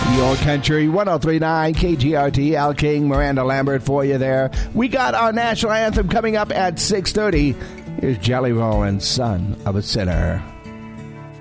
Your Country 103.9 KGRT. Al King, Miranda Lambert for you there. We got our national anthem coming up at 6:30. Here's Jelly Roll and Son of a Sinner.